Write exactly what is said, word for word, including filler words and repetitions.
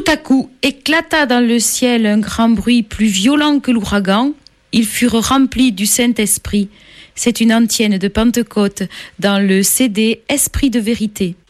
à coup éclata dans le ciel un grand bruit plus violent que l'ouragan. Ils furent remplis du Saint-Esprit. C'est une antienne de Pentecôte dans le C D Esprit de vérité.